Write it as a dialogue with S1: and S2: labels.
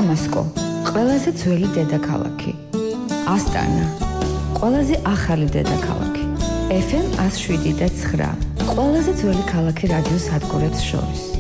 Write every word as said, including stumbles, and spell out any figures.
S1: დამასკო, ყველაზე ძველი დედაქალაქი. ასტანა, ყველაზე ახალი დედაქალაქი. ეფ ემ one oh seven და nine, ყველაზე ძველი ქალაქი რადიოს სადგურებს შორის.